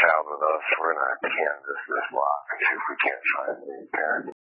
child with us. We're going to canvass this lot and see if we can't find any parent.